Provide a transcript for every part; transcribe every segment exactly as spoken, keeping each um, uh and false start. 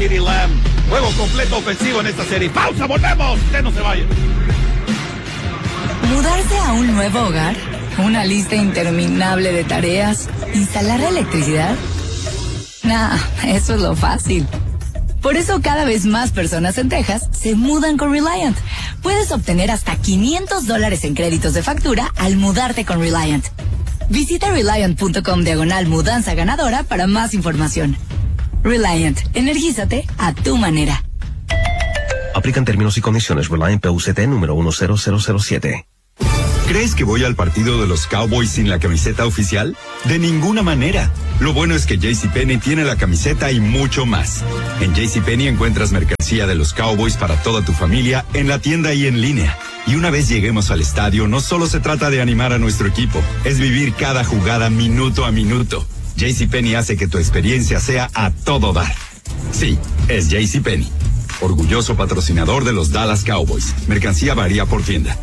CeeDee Lamb. Juego completo ofensivo en esta serie. ¡Pausa! ¡Volvemos! ¡Usted no se vaya! ¿Mudarse a un nuevo hogar? ¿Una lista interminable de tareas? ¿Instalar la electricidad? Nah, eso es lo fácil. Por eso cada vez más personas en Texas se mudan con Reliant. Puedes obtener hasta quinientos dólares en créditos de factura al mudarte con Reliant. Visita Reliant.com diagonal mudanza ganadora para más información. Reliant, energízate a tu manera. Aplican términos y condiciones. Reliant P U C T número uno cero cero cero siete. ¿Crees que voy al partido de los Cowboys sin la camiseta oficial? De ninguna manera. Lo bueno es que JCPenney tiene la camiseta y mucho más. En JCPenney encuentras mercancía de los Cowboys para toda tu familia en la tienda y en línea. Y una vez lleguemos al estadio, no solo se trata de animar a nuestro equipo, es vivir cada jugada minuto a minuto. JCPenney hace que tu experiencia sea a todo dar. Sí, es JCPenney. Orgulloso patrocinador de los Dallas Cowboys. Mercancía varía por tienda.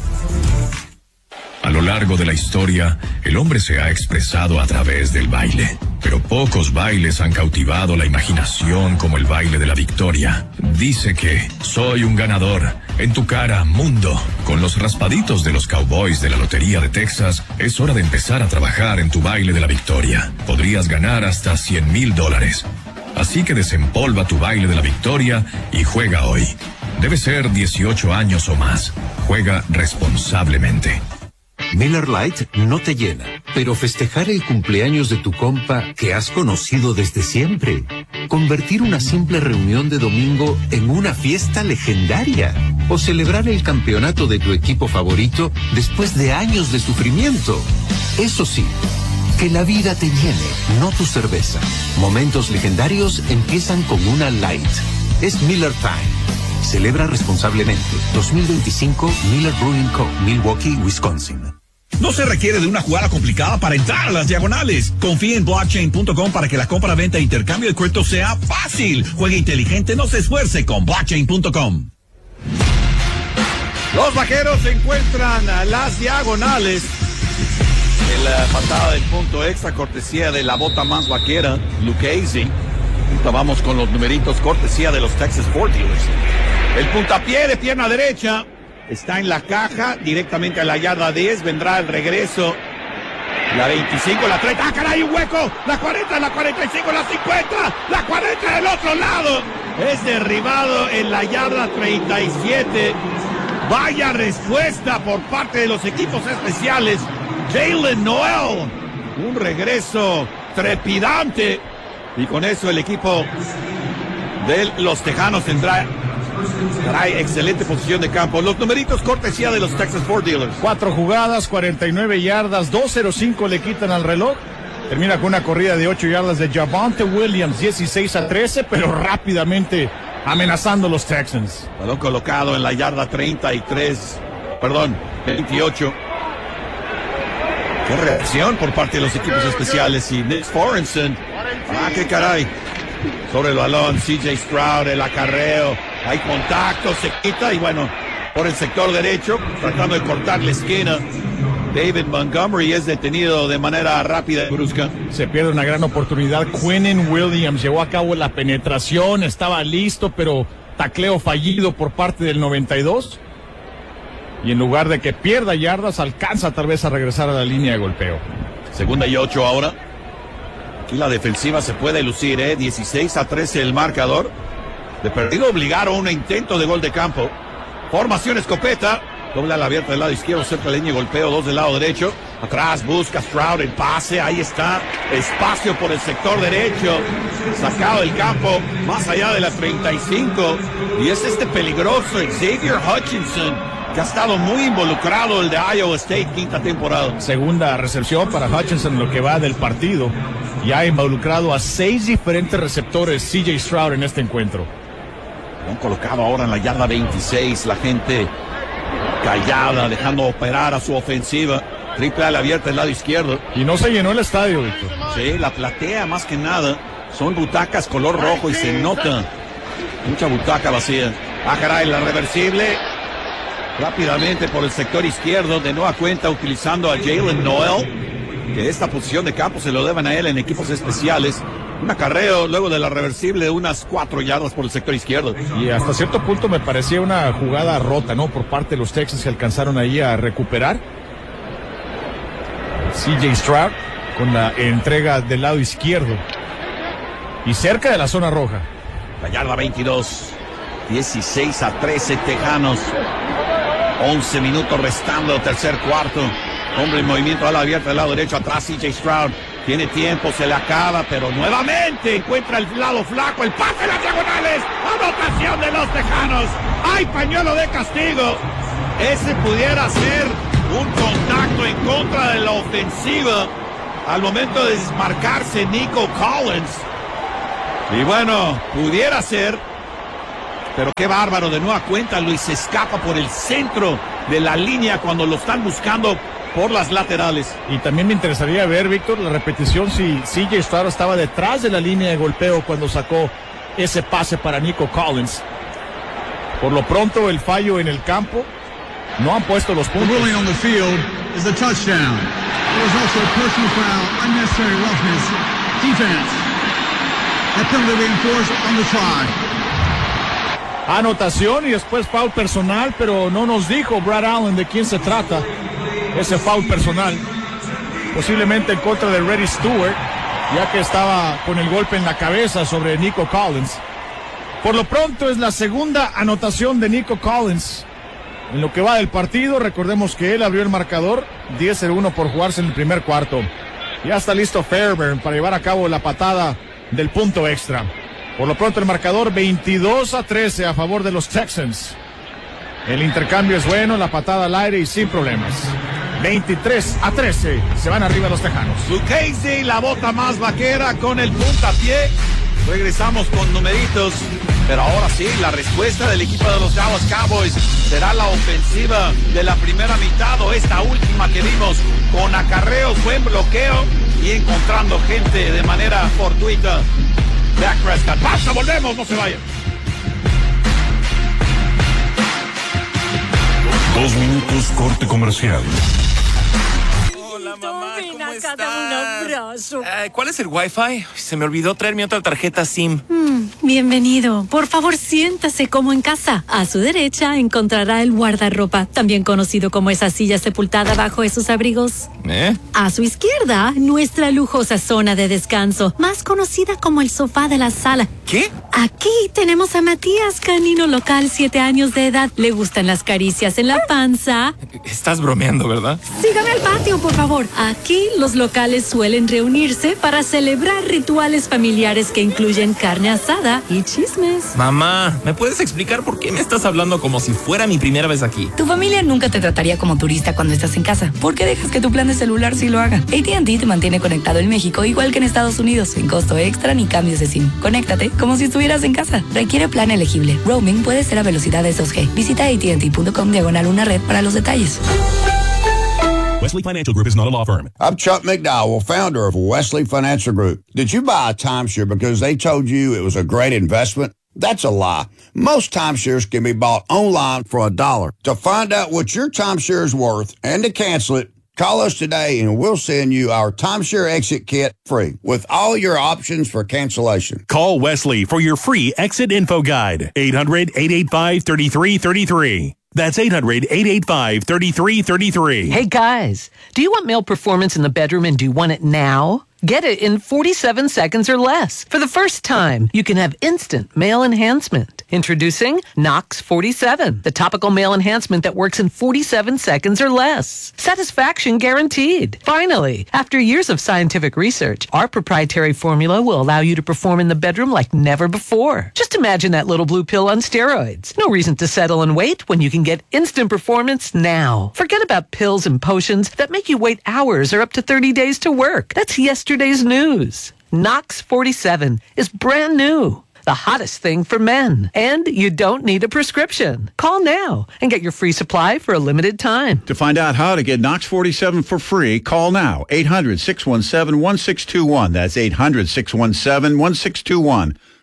A lo largo de la historia, el hombre se ha expresado a través del baile. Pero pocos bailes han cautivado la imaginación como el baile de la victoria. Dice que soy un ganador. En tu cara, mundo. Con los raspaditos de los Cowboys de la Lotería de Texas, es hora de empezar a trabajar en tu baile de la victoria. Podrías ganar hasta cien mil dólares. Así que desempolva tu baile de la victoria y juega hoy. Debe ser dieciocho años o más. Juega responsablemente. Miller Lite no te llena, pero festejar el cumpleaños de tu compa que has conocido desde siempre. Convertir una simple reunión de domingo en una fiesta legendaria. O celebrar el campeonato de tu equipo favorito después de años de sufrimiento. Eso sí, que la vida te llene, no tu cerveza. Momentos legendarios empiezan con una Light. Es Miller Time. Celebra responsablemente. dos mil veinticinco Miller Brewing Co., Milwaukee, Wisconsin. No se requiere de una jugada complicada para entrar a las diagonales. Confía en blockchain punto com para que la compra, venta e intercambio de cripto sea fácil. Juegue inteligente, no se esfuerce con blockchain punto com. Los vaqueros se encuentran a las diagonales. En la patada del punto extra, cortesía de la bota más vaquera, Lucchesi. Vamos con los numeritos, cortesía de los Texas Ford Dealers. El puntapié de pierna derecha está en la caja, directamente a la yarda diez. Vendrá el regreso. La veinticinco, la treinta. ¡Ah, caray, un hueco! La cuarenta, la cuarenta y cinco, la cincuenta. La cuarenta del otro lado. Es derribado en la yarda treinta y siete. Vaya respuesta por parte de los equipos especiales. Jaylen Noel. Un regreso trepidante. Y con eso el equipo de los Tejanos tendrá trae excelente posición de campo. Los numeritos, cortesía de los Texas Ford Dealers. Cuatro jugadas, cuarenta y nueve yardas, dos cero cinco le quitan al reloj. Termina con una corrida de ocho yardas de Javonte Williams, dieciséis a trece, pero rápidamente amenazando a los Texans. Balón colocado en la yarda treinta y tres, perdón, veintiocho. Qué reacción por parte de los equipos especiales. Y Nick Sorensen, ah, qué caray. Sobre el balón, C J Stroud, el acarreo. Hay contacto, se quita y bueno, por el sector derecho, tratando de cortar la esquina. David Montgomery es detenido de manera rápida y brusca. Se pierde una gran oportunidad. Quinnen Williams llevó a cabo la penetración, estaba listo, pero tacleo fallido por parte del noventa y dos. Y en lugar de que pierda yardas, alcanza tal vez a regresar a la línea de golpeo. Segunda y ocho ahora. Aquí la defensiva se puede lucir, ¿eh? dieciséis a trece el marcador. De perdido obligaron un intento de gol de campo. Formación escopeta. Doble ala abierta del lado izquierdo, cerca de la línea de golpeo, dos del lado derecho. Atrás busca Stroud el pase, ahí está. Espacio por el sector derecho. Sacado del campo, más allá de la treinta y cinco. Y es este peligroso Xavier Hutchinson, que ha estado muy involucrado, el de Iowa State, quinta temporada. Segunda recepción para Hutchinson en lo que va del partido. Y ha involucrado a seis diferentes receptores C J Stroud en este encuentro. Lo han colocado ahora en la yarda veintiséis, la gente callada, dejando operar a su ofensiva. Triple ala abierta del lado izquierdo. Y no se llenó el estadio, Víctor. Sí, la platea más que nada. Son butacas color rojo y se nota mucha butaca vacía. Ah, caray, la reversible. Rápidamente por el sector izquierdo, de nueva cuenta utilizando a Jaylen Noel. que esta posición de campo se lo deban a él en equipos especiales. Un acarreo luego de la reversible de unas cuatro yardas por el sector izquierdo. Y hasta cierto punto me parecía una jugada rota, ¿no? Por parte de los Texans que alcanzaron ahí a recuperar. C J Stroud con la entrega del lado izquierdo y cerca de la zona roja. La yarda veintidós, dieciséis a trece Tejanos. once minutos restando, tercer cuarto. Hombre en movimiento a la abierta del lado derecho, atrás C J Stroud. Tiene tiempo, se le acaba, pero nuevamente encuentra el lado flaco, el pase en las diagonales. Anotación de los Tejanos. ¡Hay pañuelo de castigo! Ese pudiera ser un contacto en contra de la ofensiva al momento de desmarcarse Nico Collins. Y bueno, pudiera ser, pero qué bárbaro, de nueva cuenta Luis escapa por el centro de la línea cuando lo están buscando por las laterales. Y también me interesaría ver, Víctor, la repetición si C J Stroud estaba detrás de la línea de golpeo cuando sacó ese pase para Nico Collins. Por lo pronto, el fallo en el campo, no han puesto los puntos. The ruling on the field is a touchdown. There was also a personal foul, unnecessary roughness, defense. That penalty being enforced on the try. Anotación y después foul personal, pero no nos dijo Brad Allen de quién se trata. Ese foul personal, posiblemente en contra de Reddy Stewart, ya que estaba con el golpe en la cabeza sobre Nico Collins. Por lo pronto es la segunda anotación de Nico Collins en lo que va del partido. Recordemos que él abrió el marcador, diez a uno por jugarse en el primer cuarto. Ya está listo Fairbairn para llevar a cabo la patada del punto extra. Por lo pronto el marcador veintidós a trece a favor de los Texans. El intercambio es bueno, la patada al aire y sin problemas. veintitrés a trece, se van arriba los Tejanos. Lucchesi, la bota más vaquera con el puntapié. Regresamos con numeritos, pero ahora sí, la respuesta del equipo de los Dallas Cowboys será la ofensiva de la primera mitad o esta última que vimos con acarreos, buen bloqueo y encontrando gente de manera fortuita. Dak Prescott, pasa, volvemos, no se vayan. Dos minutos, corte comercial. Hola, mamá, ¿cómo estás? Un abrazo. Eh, ¿Cuál es el Wi-Fi? Se me olvidó traer mi otra tarjeta SIM. Mm, bienvenido. Por favor, siéntase como en casa. A su derecha encontrará el guardarropa, también conocido como esa silla sepultada bajo esos abrigos. ¿Eh? A su izquierda, nuestra lujosa zona de descanso, más conocida como el sofá de la sala. ¿Qué? Aquí tenemos a Matías, canino local, siete años de edad. Le gustan las caricias en la panza. Estás bromeando, ¿verdad? Sígame al patio, por favor. Aquí los locales suelen reunirse para celebrar rituales familiares que incluyen carne asada y chismes. Mamá, ¿me puedes explicar por qué me estás hablando como si fuera mi primera vez aquí? Tu familia nunca te trataría como turista cuando estás en casa. ¿Por qué dejas que tu plan de celular sí lo haga? A T and T te mantiene conectado en México igual que en Estados Unidos, sin costo extra ni cambios de SIM. Conéctate como si estuvieras en casa. Requiere plan elegible. Roaming puede ser a velocidades dos G. Visita A T and T punto com diagonal una red para los detalles. Wesley Financial Group is not a law firm. I'm Chuck McDowell, founder of Wesley Financial Group. Did you buy a timeshare because they told you it was a great investment? That's a lie. Most timeshares can be bought online for a dollar. To find out what your timeshare is worth and to cancel it, call us today and we'll send you our timeshare exit kit free with all your options for cancellation. Call Wesley for your free exit info guide. eight hundred, eight eight five, three three three three. That's eight hundred, eight eight five, three three three three. Hey guys, do you want male performance in the bedroom and do you want it now? Get it in forty-seven seconds or less. For the first time, you can have instant male enhancement. Introducing Nox forty-seven, the topical male enhancement that works in forty-seven seconds or less. Satisfaction guaranteed. Finally, after years of scientific research, our proprietary formula will allow you to perform in the bedroom like never before. Just imagine that little blue pill on steroids. No reason to settle and wait when you can get instant performance now. Forget about pills and potions that make you wait hours or up to thirty days to work. That's yesterday's news. Nox forty-seven is brand new. The hottest thing for men. And you don't need a prescription. Call now and get your free supply for a limited time. To find out how to get Nox forty-seven for free, call now. eight hundred, six one seven, one six two one. That's eight hundred, six one seven, one six two one.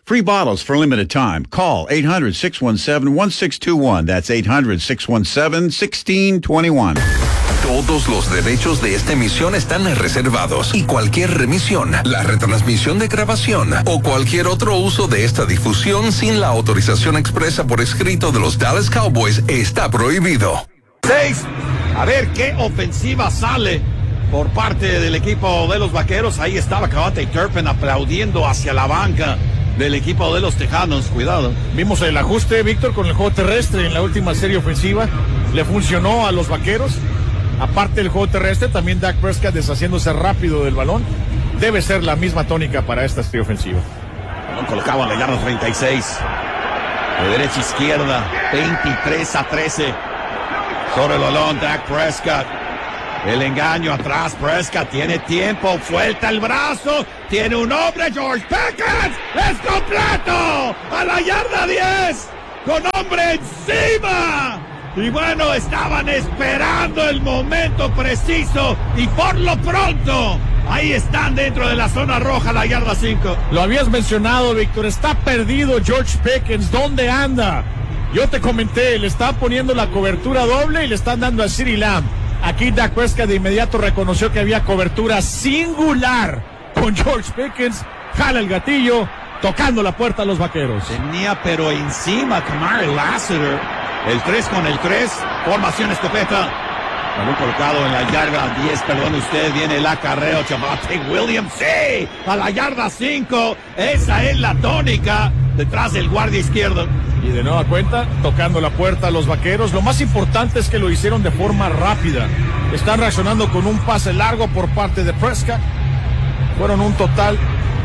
Free bottles for a limited time. Call eight hundred, six one seven, one six two one. That's eight hundred, six one seven, one six two one. Todos los derechos de esta emisión están reservados y cualquier remisión, la retransmisión de grabación o cualquier otro uso de esta difusión sin la autorización expresa por escrito de los Dallas Cowboys está prohibido. Seis. A ver qué ofensiva sale por parte del equipo de los Vaqueros. Ahí estaba KaVontae Turpin aplaudiendo hacia la banca del equipo de los Tejanos. Cuidado. Vimos el ajuste, Víctor, con el juego terrestre en la última serie ofensiva. Le funcionó a los Vaqueros. Aparte del juego terrestre, también Dak Prescott deshaciéndose rápido del balón. Debe ser la misma tónica para esta serie ofensiva. Balón colocado en la yarda treinta y seis. De derecha a izquierda, veintitrés a trece. Sobre el balón, Dak Prescott. El engaño atrás, Prescott tiene tiempo, suelta el brazo, tiene un hombre, George Pickens, es completo, a la yarda diez, con hombre encima. Y bueno, estaban esperando el momento preciso y por lo pronto, ahí están dentro de la zona roja, la yarda cinco. Lo habías mencionado, Víctor, está perdido George Pickens, ¿dónde anda? Yo te comenté, le están poniendo la cobertura doble y le están dando a CeeDee Lamb. Aquí Dak Prescott de inmediato reconoció que había cobertura singular con George Pickens, jala el gatillo, tocando la puerta a los Vaqueros. Tenía pero encima Kamari Lassiter, el tres con el tres, formación escopeta. Balón colocado en la yarda diez, perdón usted, viene el acarreo, Javonte Williams, sí, a la yarda cinco, esa es la tónica, detrás del guardia izquierdo. Y de nueva cuenta, tocando la puerta a los Vaqueros. Lo más importante es que lo hicieron de forma rápida. Están reaccionando con un pase largo por parte de Prescott. Fueron un total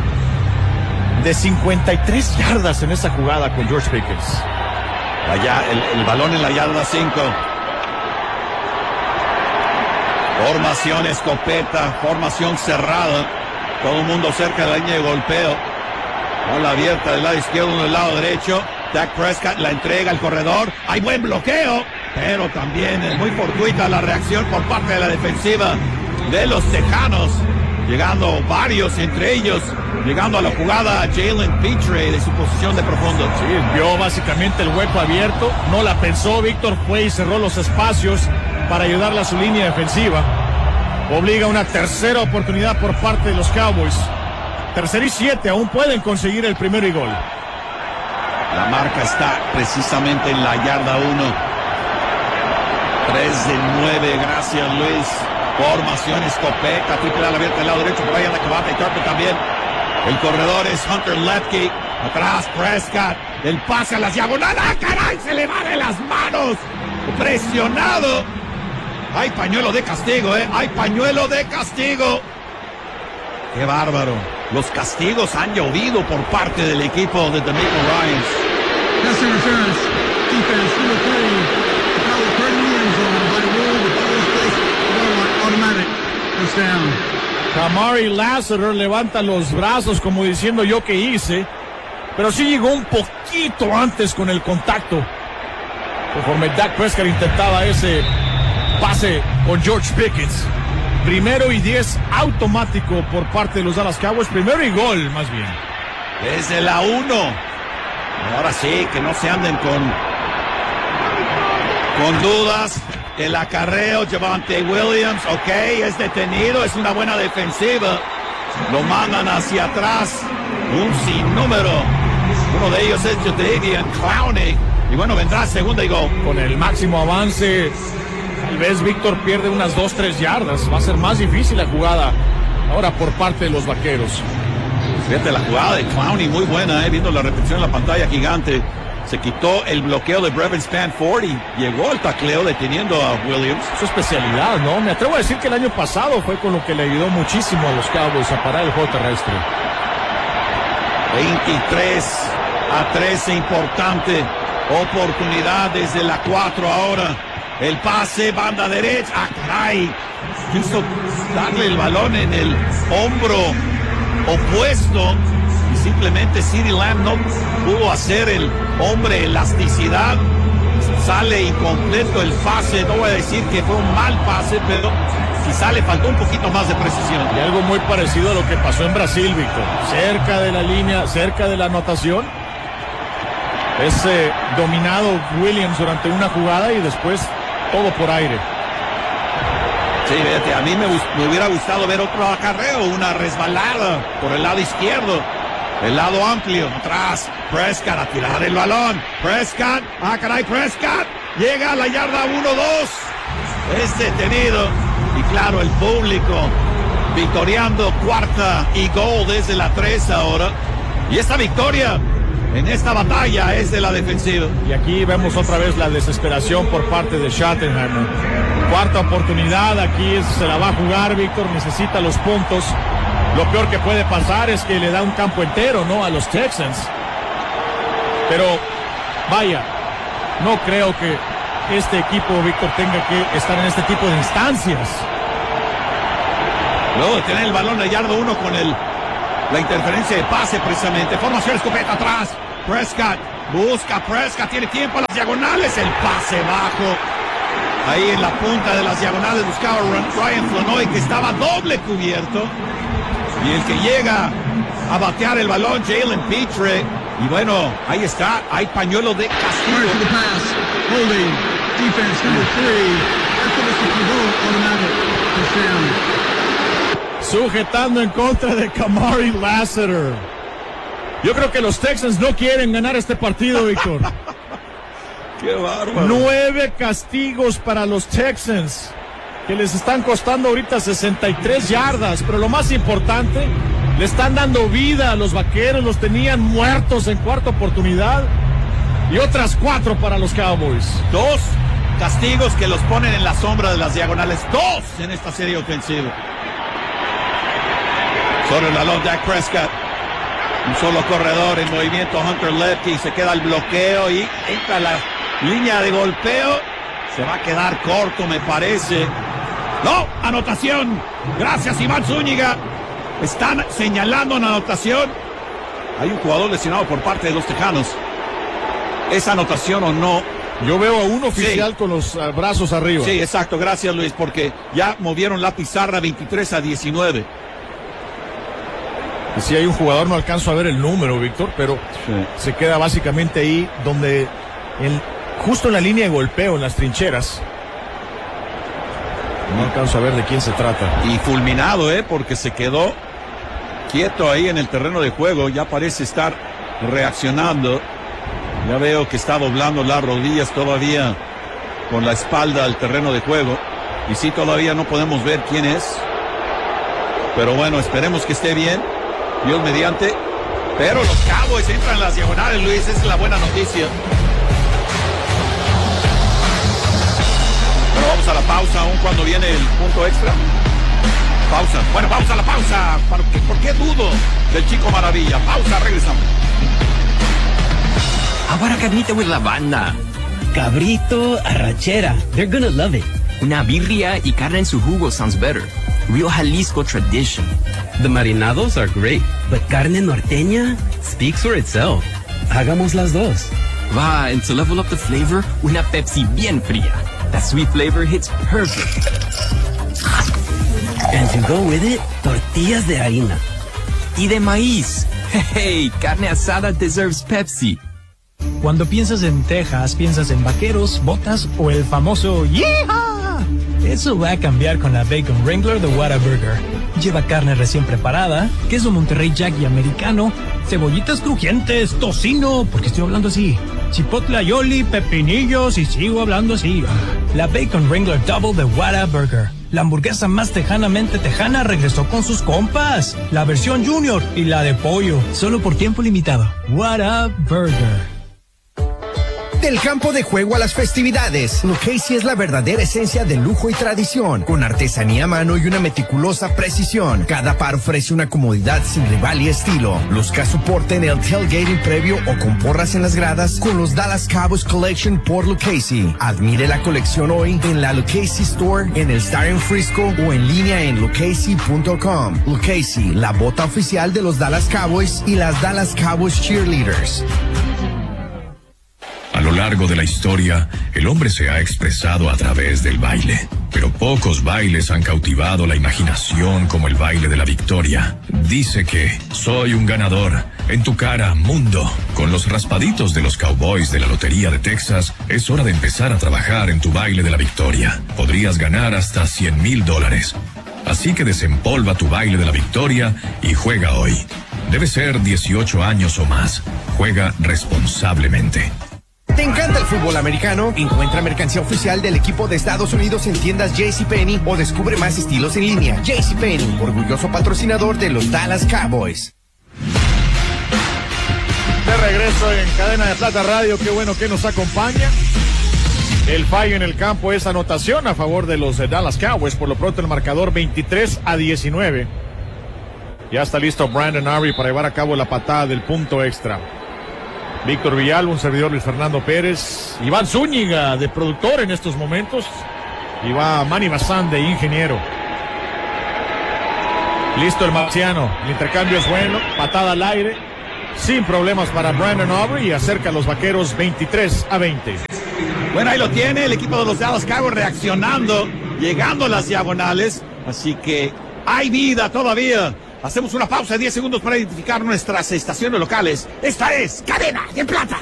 de cincuenta y tres yardas en esa jugada con George Pickens. Allá el, el balón en la yarda cinco. Formación escopeta, formación cerrada. Todo el mundo cerca de la línea de golpeo. Bola abierta del lado izquierdo, uno del lado derecho. Dak Prescott la entrega al corredor. Hay buen bloqueo, pero también es muy fortuita la reacción por parte de la defensiva de los Tejanos. Llegando varios, entre ellos, llegando a la jugada Jalen Pitre de su posición de profundo. Sí, vio básicamente el hueco abierto. No la pensó, Víctor, fue y cerró los espacios para ayudarle a su línea defensiva. Obliga una tercera oportunidad por parte de los Cowboys. Tercera y siete, aún pueden conseguir el primero y gol. La marca está precisamente en la yarda uno. tres de nueve, gracias Luis. Formación escopeta, triple ala abierta del lado derecho, por ahí anda KaVontae Turpin también. El corredor es Hunter Lepke. Atrás Prescott. El pase a las diagonales. ¡Ah, caray! Se le va de las manos. Presionado. Hay pañuelo de castigo, ¿eh? Hay pañuelo de castigo. ¡Qué bárbaro! Los castigos han llovido por parte del equipo de DeMeco Ryans. Pass interference. Defense number three. Foul Craig Williams on by rule. The ball is placed. Automatic. First down. Kamari Lassiter levanta los brazos como diciendo yo que hice, pero sí llegó un poquito antes con el contacto. Conforme Dak Prescott intentaba ese pase con George Pickens. Primero y diez automático por parte de los Dallas Cowboys. Primero y gol, más bien. Desde la uno. Ahora sí, que no se anden con, con dudas. El acarreo, Javonte Williams, ok, es detenido, es una buena defensiva. Lo mandan hacia atrás. Un sinnúmero. Uno de ellos es Jadeveon Clowney. Y bueno, vendrá segunda y gol. Con el máximo avance, tal vez Víctor pierde unas dos, tres yardas. Va a ser más difícil la jugada ahora por parte de los Vaqueros. Fíjate, la jugada de Clowney muy buena, eh, viendo la repetición en la pantalla gigante. Se quitó el bloqueo de Brevin Stanford y llegó el tacleo deteniendo a Williams. Su especialidad, ¿no? Me atrevo a decir que el año pasado fue con lo que le ayudó muchísimo a los Cowboys a parar el juego terrestre. veintitrés a trece, importante oportunidad desde la cuatro ahora. El pase, banda derecha. ¡Ah, caray! Quiso darle el balón en el hombro opuesto y simplemente CeeDee Lamb no pudo hacer el hombre elasticidad. Sale incompleto el pase. No voy a decir que fue un mal pase, pero quizá le faltó un poquito más de precisión. Y algo muy parecido a lo que pasó en Brasil, Víctor. Cerca de la línea, cerca de la anotación. Es eh, dominado Williams durante una jugada y después todo por aire. Sí, fíjate, a mí me, me hubiera gustado ver otro acarreo, una resbalada por el lado izquierdo. El lado amplio, atrás, Prescott a tirar el balón. Prescott, ah caray, Prescott, llega a la yarda uno dos. Es detenido. Y claro, el público victoriando cuarta y gol desde la tres ahora. Y esta victoria en esta batalla es de la defensiva. Y aquí vemos otra vez la desesperación por parte de Schottenheimer. Cuarta oportunidad, aquí es, se la va a jugar, Víctor, necesita los puntos. Lo peor que puede pasar es que le da un campo entero, ¿no?, a los Texans. Pero, vaya, no creo que este equipo, Víctor, tenga que estar en este tipo de instancias. Luego de tener el balón de yarda uno con el, la interferencia de pase precisamente. Formación escopeta atrás. Prescott busca, Prescott tiene tiempo a las diagonales. El pase bajo. Ahí en la punta de las diagonales buscaba Ryan Flonoy, que estaba doble cubierto. Y el que llega a batear el balón, Jalen Pitre. Y bueno, ahí está, hay pañuelo de castigo. Holding, defense number three. After this automatic touchdown. Sujetando en contra de Kamari Lassiter. Yo creo que los Texans no quieren ganar este partido, Víctor. Qué bárbaro. Nueve castigos para los Texans, que les están costando ahorita sesenta y tres yardas, pero lo más importante, le están dando vida a los Vaqueros, los tenían muertos en cuarta oportunidad, y otras cuatro para los Cowboys. Dos castigos que los ponen en la sombra de las diagonales, dos en esta serie ofensiva. Sobre el balón, Dak Prescott, un solo corredor en movimiento, Hunter Lepke, se queda el bloqueo y entra la línea de golpeo. Se va a quedar corto, me parece. ¡No! ¡Anotación! Gracias, Iván Zúñiga. Están señalando una anotación. Hay un jugador lesionado por parte de los Tejanos. ¿Es anotación o no? Yo veo a un oficial sí. con los uh, brazos arriba. Sí, exacto. Gracias, Luis, porque ya movieron la pizarra veintitrés a diecinueve. Y si hay un jugador, no alcanzo a ver el número, Víctor, pero sí. se queda básicamente ahí donde... El, justo en la línea de golpeo, en las trincheras. No alcanzo a ver de quién se trata. Y fulminado, ¿eh? Porque se quedó quieto ahí en el terreno de juego. Ya parece estar reaccionando. Ya veo que está doblando las rodillas todavía con la espalda al terreno de juego. Y sí, todavía no podemos ver quién es. Pero bueno, esperemos que esté bien. Dios mediante. Pero los Cowboys entran en las diagonales, Luis. Esa es la buena noticia. Pero vamos a la pausa aún cuando viene el punto extra. Pausa. Bueno, vamos a la pausa. ¿Por qué, por qué dudo del Chico Maravilla? Pausa, regresamos. Ahora carnita with la banda. Cabrito, arrachera. They're gonna love it. Una birria y carne en su jugo sounds better. Real Jalisco tradition. The marinados are great, but carne norteña speaks for itself. Hagamos las dos. Va, and to level up the flavor, una Pepsi bien fría. That sweet flavor hits perfect. And to go with it, tortillas de harina. Y de maíz. Hey, carne asada deserves Pepsi. Cuando piensas en Texas, piensas en vaqueros, botas o el famoso ¡Yeehaw! Eso va a cambiar con la Bacon Wrangler de Whataburger. Lleva carne recién preparada, queso Monterrey Jack y americano, cebollitas crujientes, tocino, porque estoy hablando así, chipotle aioli, pepinillos y sigo hablando así. La Bacon Wrangler Double de Whataburger. La hamburguesa más tejanamente tejana regresó con sus compas. La versión Junior y la de pollo, solo por tiempo limitado. Whataburger. Del campo de juego a las festividades, Lucchese es la verdadera esencia de lujo y tradición, con artesanía a mano y una meticulosa precisión. Cada par ofrece una comodidad sin rival y estilo. Busca soporte en el tailgating previo o con porras en las gradas con los Dallas Cowboys Collection por Lucchese. Admire la colección hoy en la Lucchese Store, en el Star en Frisco o en línea en lucchese punto com. Lucchese, la bota oficial de los Dallas Cowboys y las Dallas Cowboys Cheerleaders. A lo largo de la historia, el hombre se ha expresado a través del baile. Pero pocos bailes han cautivado la imaginación como el baile de la victoria. Dice que soy un ganador. En tu cara, mundo. Con los raspaditos de los Cowboys de la Lotería de Texas, es hora de empezar a trabajar en tu baile de la victoria. Podrías ganar hasta cien mil dólares. Así que desempolva tu baile de la victoria y juega hoy. Debe ser dieciocho años o más. Juega responsablemente. ¿Te encanta el fútbol americano? Encuentra mercancía oficial del equipo de Estados Unidos en tiendas JCPenney o descubre más estilos en línea. JCPenney, orgulloso patrocinador de los Dallas Cowboys. De regreso en Cadena de Plata Radio, qué bueno que nos acompaña. El fallo en el campo es anotación a favor de los Dallas Cowboys. Por lo pronto el marcador veintitrés a diecinueve. Ya está listo Brandon Aubrey para llevar a cabo la patada del punto extra. Víctor Villalba, un servidor Luis Fernando Pérez, Iván Zúñiga de productor en estos momentos, y va Manny Bazán de ingeniero. Listo el marciano, el intercambio es bueno, patada al aire, sin problemas para Brandon Aubrey y acerca a los vaqueros veintitrés a veinte. Bueno, ahí lo tiene el equipo de los Dallas Cowboys reaccionando, llegando a las diagonales, así que hay vida todavía. Hacemos una pausa de diez segundos para identificar nuestras estaciones locales. Esta es Cadena de Plata.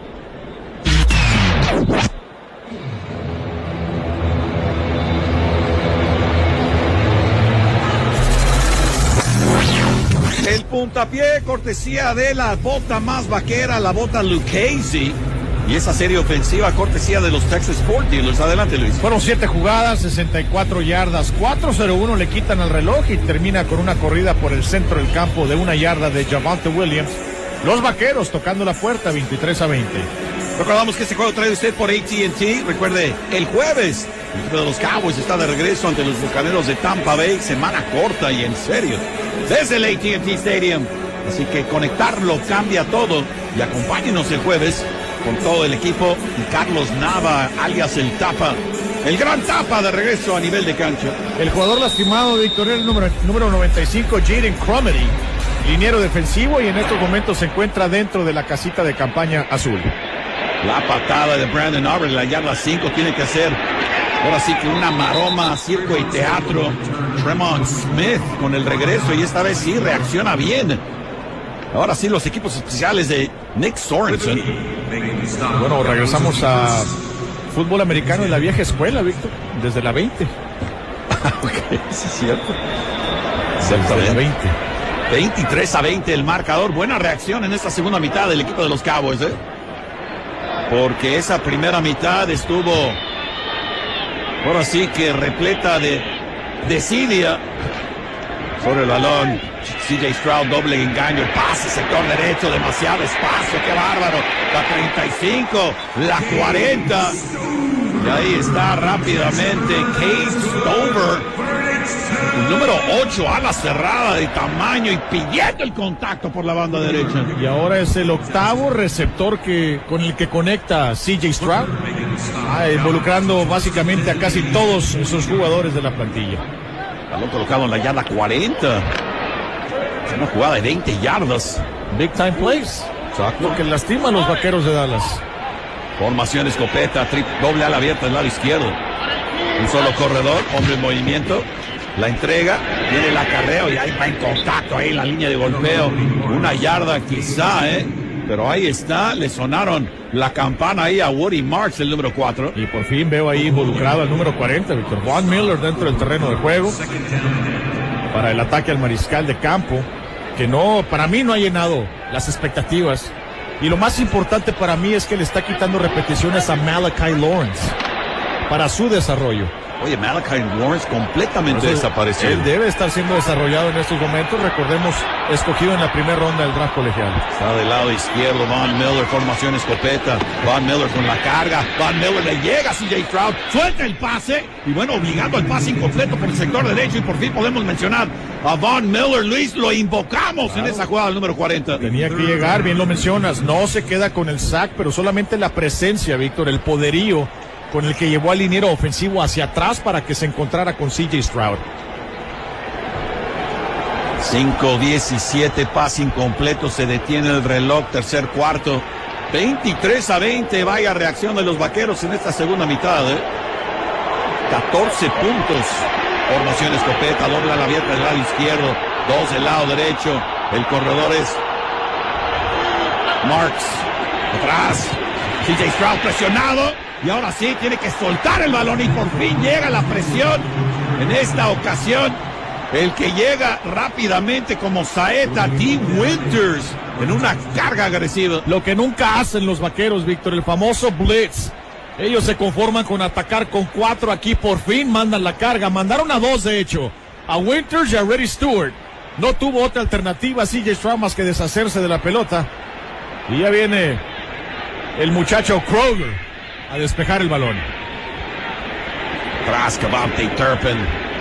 El puntapié, cortesía de la bota más vaquera, la bota Lucchese. Y esa serie ofensiva, cortesía de los Texas Sport Dealers. Adelante, Luis. Fueron siete jugadas, sesenta y cuatro yardas, cuatro cero uno le quitan al reloj y termina con una corrida por el centro del campo de una yarda de Javonte Williams. Los vaqueros tocando la puerta, veintitrés a veinte. Recordamos que este juego trae usted por A T and T. Recuerde, el jueves, el equipo de los Cowboys está de regreso ante los Bucaneros de Tampa Bay. Semana corta y en serio, desde el A T and T Stadium. Así que conectarlo cambia todo. Y acompáñenos el jueves con todo el equipo y Carlos Nava, alias el Tapa, el gran Tapa de regreso a nivel de cancha. El jugador lastimado, Víctor, el número, número noventa y cinco, Jaden Cromedy, liniero defensivo, y en estos momentos se encuentra dentro de la casita de campaña azul. La patada de Brandon Aubrey, la yarda cinco, tiene que hacer ahora sí que una maroma, circo y teatro. Tremont Smith con el regreso, y esta vez sí reacciona bien. Ahora sí, los equipos especiales de Nick Sorensen. Bueno, regresamos a fútbol americano en la vieja escuela, Víctor, desde la veinte. Ok, sí es cierto. Desde la veinte. veintitrés a veinte el marcador. Buena reacción en esta segunda mitad del equipo de los Cowboys, ¿eh? Porque esa primera mitad estuvo, ahora sí que repleta de desidia sobre el balón. C J Stroud, doble engaño, pase, sector derecho, demasiado espacio, qué bárbaro. La treinta y cinco, la cuarenta. Y ahí está rápidamente Cade Stover, el número ocho, ala cerrada de tamaño y pidiendo el contacto por la banda derecha. Y ahora es el octavo receptor que, con el que conecta C J Stroud, ah, involucrando básicamente a casi todos esos jugadores de la plantilla. Balón colocado en la yarda cuarenta. Una jugada de veinte yardas. Big time plays. Exacto. Lo que lastima a los vaqueros de Dallas. Formación escopeta, trip, doble ala abierta del lado izquierdo. Un solo corredor, hombre en movimiento. La entrega, viene el acarreo y ahí va en contacto ahí en la línea de golpeo. Una yarda quizá, ¿eh? Pero ahí está, le sonaron la campana ahí a Woody Marks, el número cuatro. Y por fin veo ahí involucrado al número cuarenta, Víctor. Von Miller dentro del terreno de juego para el ataque al mariscal de campo, que no, para mí no ha llenado las expectativas. Y lo más importante para mí es que le está quitando repeticiones a Malachi Lawrence para su desarrollo. Oye, Malachi Lawrence completamente Entonces, desaparecido. Él debe estar siendo desarrollado en estos momentos. Recordemos, escogido en la primera ronda del draft colegial. Está del lado izquierdo Von Miller, formación escopeta. Von Miller con la carga. Von Miller le llega a C J Stroud, suelta el pase. Y bueno, obligando al pase incompleto por el sector derecho. Y por fin podemos mencionar a Von Miller. Luis, lo invocamos claro. en esa jugada del número cuarenta. Tenía que llegar, bien lo mencionas. No se queda con el sack, pero solamente la presencia, Víctor, el poderío con el que llevó al liniero ofensivo hacia atrás para que se encontrara con C J Stroud. cinco diecisiete, pase incompleto, se detiene el reloj, tercer cuarto. veintitrés a veinte, vaya reacción de los vaqueros en esta segunda mitad. ¿eh? catorce puntos. Formación escopeta, dobla la abierta del lado izquierdo, dos del lado derecho. El corredor es Marks. Atrás. C J Stroud presionado. Y ahora sí tiene que soltar el balón y por fin llega la presión. En esta ocasión, el que llega rápidamente como saeta, T. Winters, en una carga agresiva. Lo que nunca hacen los vaqueros, Víctor, el famoso blitz. Ellos se conforman con atacar con cuatro. Aquí por fin mandan la carga. Mandaron a dos, de hecho. A Winters y a Reddy Stewart. No tuvo otra alternativa C J Stroud más que deshacerse de la pelota. Y ya viene el muchacho Kroger a despejar el balón. Tras Cavante Turpin.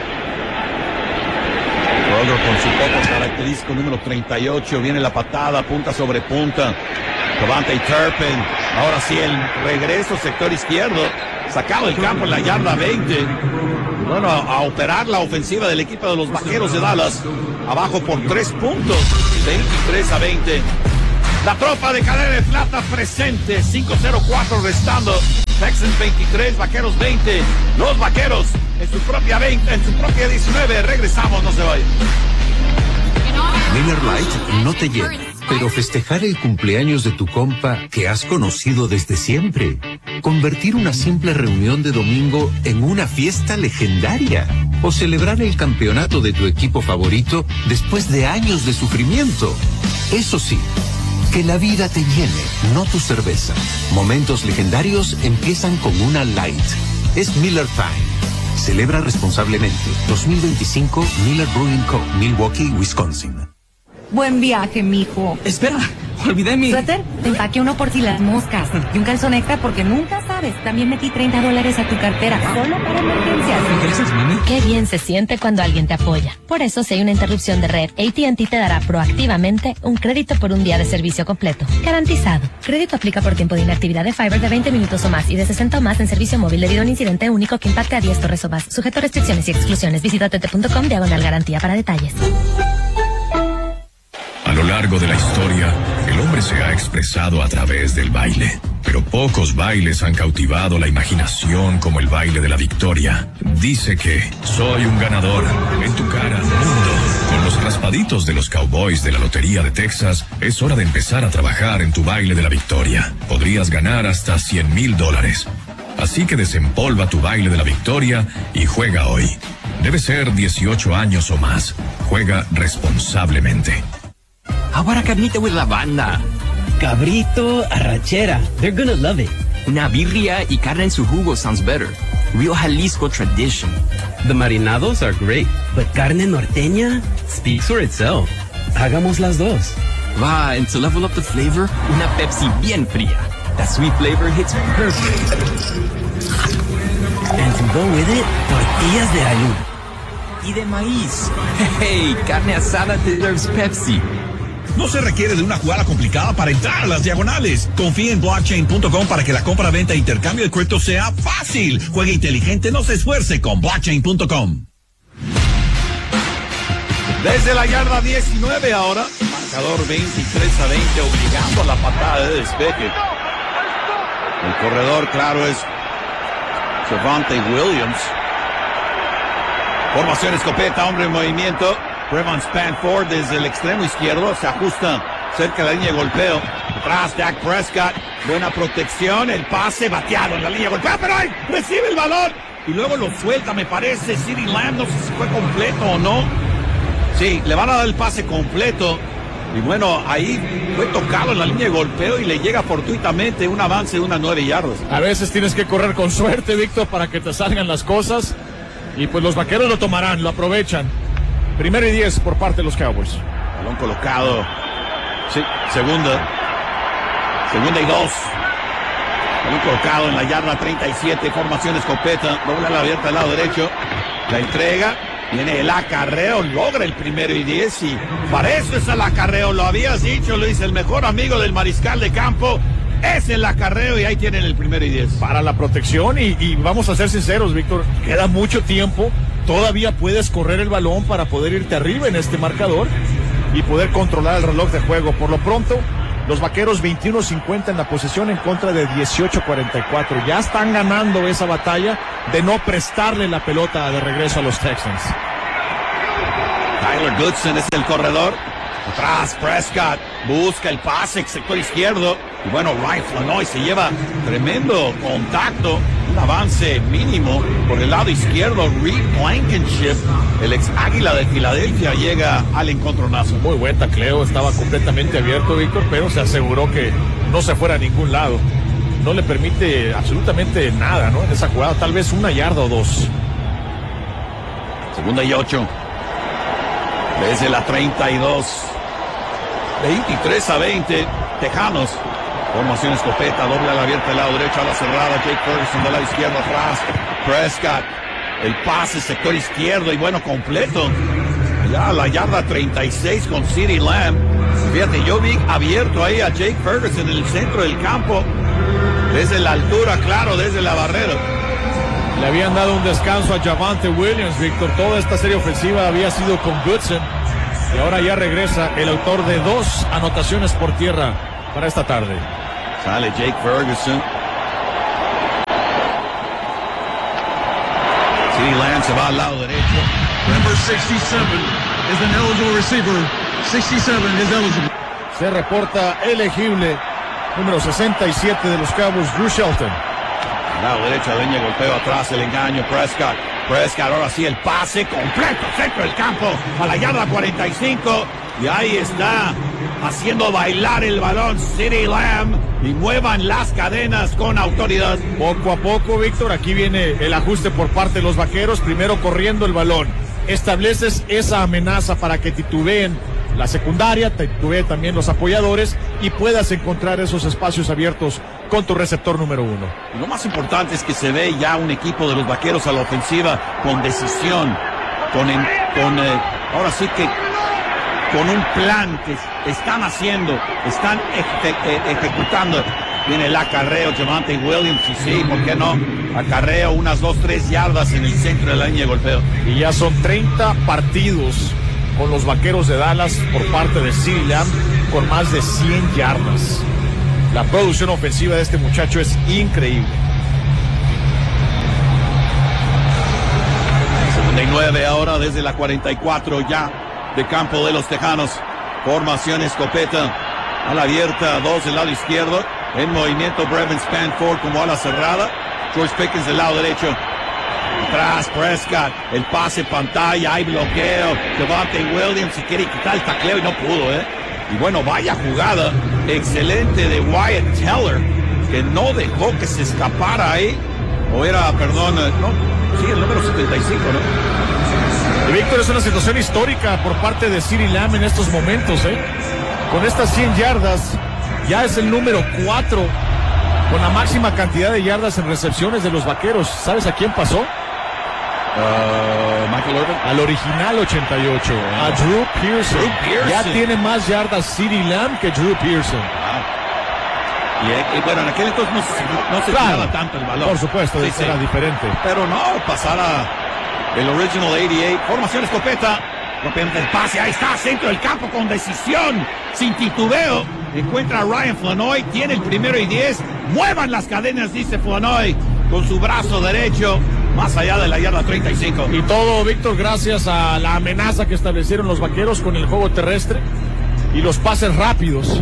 Kroger con su poco característico número treinta y ocho. Viene la patada, punta sobre punta. Cavante Turpin. Ahora sí el regreso, sector izquierdo. Sacado del campo en la yarda veinte. Bueno, a, a operar la ofensiva del equipo de los Vaqueros de Dallas. Abajo por tres puntos. veintitrés a veinte. La tropa de Cadena de Plata presente. cinco cero cuatro restando. Texans veintitrés, Vaqueros veinte. Los Vaqueros en su propia veinte, en su propia diecinueve. Regresamos, no se vayan. Miller Lite no te llena, pero festejar el cumpleaños de tu compa que has conocido desde siempre. Convertir una simple reunión de domingo en una fiesta legendaria. O celebrar el campeonato de tu equipo favorito después de años de sufrimiento. Eso sí, que la vida te llene, no tu cerveza. Momentos legendarios empiezan con una Light. Es Miller Time. Celebra responsablemente. dos mil veinticinco Miller Brewing Co., Milwaukee, Wisconsin. Buen viaje, mijo. Espera, olvidé mi... ¿Suéter? Te empaqué uno por si las moscas. Y un calzón extra porque nunca sabes. También metí treinta dólares a tu cartera. Solo para emergencias. Gracias, mami. Qué bien se siente cuando alguien te apoya. Por eso, si hay una interrupción de red, A T and T te dará proactivamente un crédito por un día de servicio completo. Garantizado. Crédito aplica por tiempo de inactividad de Fiber de veinte minutos o más y de sesenta o más en servicio móvil debido a un incidente único que impacte a diez torres o más. Sujeto a restricciones y exclusiones. Visita t t punto com diagonal garantía para detalles. A lo largo de la historia, el hombre se ha expresado a través del baile. Pero pocos bailes han cautivado la imaginación como el baile de la victoria. Dice que soy un ganador. En tu cara, mundo. Con los raspaditos de los Cowboys de la Lotería de Texas, es hora de empezar a trabajar en tu baile de la victoria. Podrías ganar hasta cien mil dólares. Así que desempolva tu baile de la victoria y juega hoy. Debe ser dieciocho años o más. Juega responsablemente. Ahora carnita with la banda. Cabrito, arrachera. They're gonna love it. Una birria y carne en su jugo sounds better. Real Jalisco tradition. The marinados are great, but carne norteña speaks for itself. Hagamos las dos. Va, and to level up the flavor, una Pepsi bien fría. That sweet flavor hits perfect. And to go with it, tortillas de alú. Y de maíz. Hey, carne asada deserves Pepsi. No se requiere de una jugada complicada para entrar a las diagonales. Confía en blockchain punto com para que la compra, venta e intercambio de cripto sea fácil. Juegue inteligente, no se esfuerce con blockchain punto com. Desde la yarda diecinueve ahora, marcador veintitrés a veinte, obligando a la patada de despeje. El corredor, claro, es Javonte Williams. Formación escopeta, hombre en movimiento. Brevon Spanford desde el extremo izquierdo, se ajusta cerca de la línea de golpeo. Atrás, Dak Prescott, buena protección, el pase bateado en la línea de golpeo, pero ahí recibe el balón y luego lo suelta, me parece. CeeDee Lamb, no sé si fue completo o no. Sí, le van a dar el pase completo. Y bueno, ahí fue tocado en la línea de golpeo y le llega fortuitamente un avance de unas nueve yardas. A veces tienes que correr con suerte, Víctor, para que te salgan las cosas. Y pues los Vaqueros lo tomarán, lo aprovechan. Primero y diez por parte de los Cowboys. Balón colocado. Sí, segunda. Segunda y dos. Balón colocado en la yarda treinta y siete. Formación escopeta. Dobla la abierta al lado derecho. La entrega. Viene el acarreo. Logra el primero y diez. Y para eso es el acarreo. Lo habías dicho, Luis. El mejor amigo del mariscal de campo es el acarreo. Y ahí tienen el primero y diez. Para la protección. Y, y vamos a ser sinceros, Víctor. Queda mucho tiempo. Todavía puedes correr el balón para poder irte arriba en este marcador y poder controlar el reloj de juego. Por lo pronto, Los Vaqueros veintiuno cincuenta en la posesión en contra de dieciocho cuarenta y cuatro. Ya están ganando esa batalla de no prestarle la pelota de regreso a los Texans. Tyler Goodson es el corredor. Atrás Prescott busca el pase, sector izquierdo. Y bueno, Ryan Flanoy se lleva tremendo contacto. Un avance mínimo por el lado izquierdo. Reed Blankenship, el ex águila de Filadelfia, llega al encontronazo. Muy buen tacleo, estaba completamente abierto, Víctor, pero se aseguró que no se fuera a ningún lado. No le permite absolutamente nada, ¿no? En esa jugada, tal vez una yarda o dos. Segunda y ocho. Desde la treinta y dos. veintitrés a veinte. Tejanos. Formación escopeta, doble a la abierta del lado derecho, a la cerrada. Jake Ferguson del lado izquierdo atrás. Prescott. El pase, sector izquierdo y bueno, completo. Ya a la yarda treinta y seis con CeeDee Lamb. Fíjate, yo vi abierto ahí a Jake Ferguson en el centro del campo. Desde la altura, claro, desde la barrera. Le habían dado un descanso a Javonte Williams, Víctor. Toda esta serie ofensiva había sido con Goodson. Y ahora ya regresa el autor de dos anotaciones por tierra para esta tarde. Sale Jake Ferguson. CeeDee Lamb se va al lado derecho. Number sixty-seven is an eligible receiver. sixty-seven is eligible. Se reporta elegible. Número sesenta y siete de los Cowboys, Drew Shelton. Lado derecho, leña, golpeo atrás, el engaño, Prescott. Prescott, ahora sí el pase completo, centro del campo, a la yarda cuarenta y cinco. Y ahí está, haciendo bailar el balón CeeDee Lamb. Y muevan las cadenas con autoridad. Poco a poco, Víctor, aquí viene el ajuste por parte de los Vaqueros. Primero corriendo el balón. Estableces esa amenaza para que titubeen la secundaria, titubeen también los apoyadores y puedas encontrar esos espacios abiertos con tu receptor número uno. Y lo más importante es que se ve ya un equipo de los Vaqueros a la ofensiva con decisión, con, en, con eh, ahora sí que con un plan que están haciendo, están eje, eh, ejecutando. Viene el acarreo, Javonte Williams, y sí, ¿por qué no? Acarreo unas dos, tres yardas en el centro de la línea de golpeo. Y ya son treinta partidos con los Vaqueros de Dallas por parte de CeeDee Lamb con más de cien yardas. La producción ofensiva de este muchacho es increíble. Segunda y nueve ahora desde la cuarenta y cuatro ya de campo de los Tejanos. Formación escopeta a la abierta, dos del lado izquierdo. En movimiento Brevin Spanford como a la cerrada. George Pickens del lado derecho. Atrás Prescott, el pase pantalla, hay bloqueo. Javonte Williams si quiere quitar el tacleo y no pudo, ¿eh? Y bueno, vaya jugada excelente de Wyatt Teller, que no dejó que se escapara ahí. O era, perdón, no, sí, el número setenta y cinco, ¿no? Y Víctor, es una situación histórica por parte de CeeDee Lamb en estos momentos, ¿eh? Con estas cien yardas, ya es el número cuatro con la máxima cantidad de yardas en recepciones de los Vaqueros. ¿Sabes a quién pasó? Uh, Michael Irvin. Al original ochenta y ocho, a Drew Pearson. Drew Pearson. Ya tiene más yardas CeeDee Lamb que Drew Pearson. Ah. Y, y bueno, en aquel entonces no se, no se claro, tiraba tanto el balón. Por supuesto, sí, era sí. diferente. Pero no, pasara el original ochenta y ocho. Formación escopeta. Propiamente el pase, ahí está, centro del campo con decisión, sin titubeo. Encuentra a Ryan Flanoy, tiene el primero y diez. Muevan las cadenas, dice Flanoy, con su brazo derecho, más allá de la yarda treinta y cinco. Y todo, Víctor, gracias a la amenaza que establecieron los Vaqueros con el juego terrestre y los pases rápidos.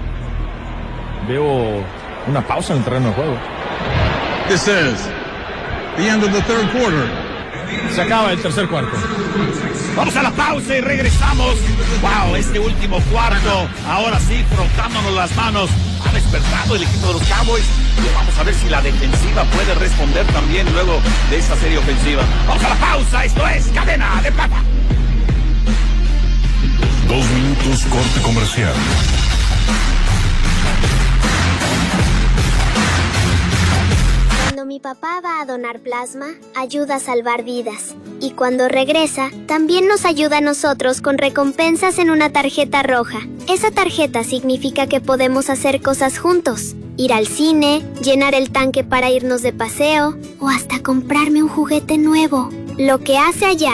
Veo una pausa en el terreno de juego. This is the end of the third quarter. Se acaba el tercer cuarto. Vamos a la pausa y regresamos. Wow, este último cuarto, ahora sí, frotándonos las manos. Ha despertado el equipo de los Cowboys. Y vamos a ver si la defensiva puede responder también luego de esta serie ofensiva. Vamos a la pausa, esto es Cadena de Plata. Dos minutos corte comercial. Cuando mi papá va a donar plasma, ayuda a salvar vidas. Y cuando regresa, también nos ayuda a nosotros con recompensas en una tarjeta roja. Esa tarjeta significa que podemos hacer cosas juntos. Ir al cine, llenar el tanque para irnos de paseo, o hasta comprarme un juguete nuevo. Lo que hace allá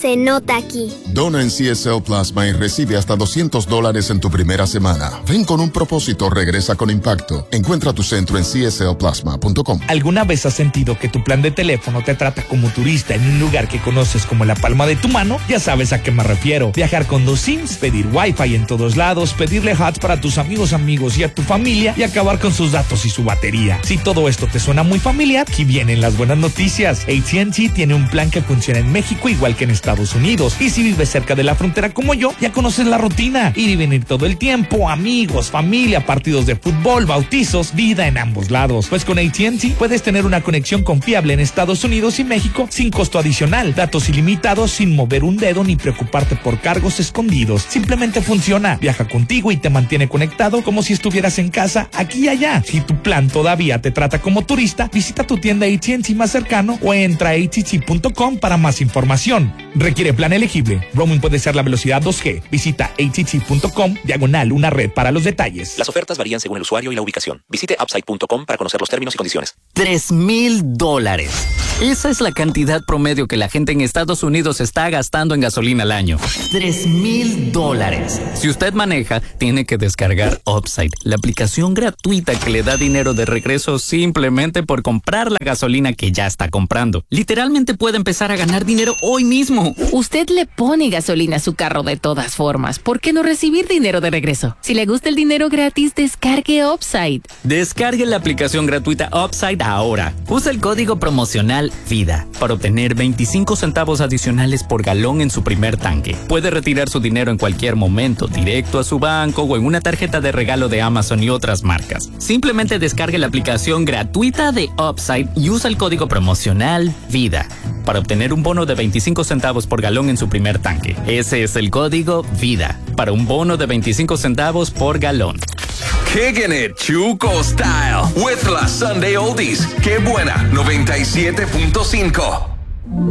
se nota aquí. Dona en C S L Plasma y recibe hasta doscientos dólares en tu primera semana. Ven con un propósito, regresa con impacto. Encuentra tu centro en c s l plasma punto com. ¿Alguna vez has sentido que tu plan de teléfono te trata como turista en un lugar que conoces como la palma de tu mano? Ya sabes a qué me refiero. Viajar con dos SIMs, pedir Wi-Fi en todos lados, pedirle hats para tus amigos amigos y a tu familia y acabar con sus datos y su batería. Si todo esto te suena muy familiar, aquí vienen las buenas noticias. A T and T tiene un plan que funciona en México igual que en Estados Unidos. Y si vives cerca de la frontera como yo, ya conoces la rutina. Ir y venir todo el tiempo, amigos, familia, partidos de fútbol, bautizos, vida en ambos lados. Pues con A T and T puedes tener una conexión confiable en Estados Unidos y México sin costo adicional. Datos ilimitados sin mover un dedo ni preocuparte por cargos escondidos. Simplemente funciona. Viaja contigo y te mantiene conectado como si estuvieras en casa, aquí y allá. Si tu plan todavía te trata como turista, visita tu tienda A T and T más cercano o entra a A T T punto com para más información. Requiere plan elegible. Roaming puede ser la velocidad dos G. Visita A T T punto com, diagonal, una red para los detalles. Las ofertas varían según el usuario y la ubicación. Visite upside punto com para conocer los términos y condiciones. Tres mil dólares. Esa es la cantidad promedio que la gente en Estados Unidos está gastando en gasolina al año. Tres mil dólares. Si usted maneja, tiene que descargar Upside, la aplicación gratuita que le da dinero de regreso simplemente por comprar la gasolina que ya está comprando. Literalmente puede empezar a ganar dinero hoy mismo. Usted le pone gasolina a su carro de todas formas. ¿Por qué no recibir dinero de regreso? Si le gusta el dinero gratis, descargue Upside. Descargue la aplicación gratuita Upside ahora. Usa el código promocional VIDA para obtener veinticinco centavos adicionales por galón en su primer tanque. Puede retirar su dinero en cualquier momento, directo a su banco o en una tarjeta de regalo de Amazon y otras marcas. Simplemente descargue la aplicación gratuita de Upside y usa el código promocional VIDA para obtener un bono de veinticinco centavos por galón en su primer tanque. Ese es el código VIDA para un bono de veinticinco centavos por galón. Kicking it Chuco Style with la Sunday Oldies. Qué buena, noventa y siete punto cinco.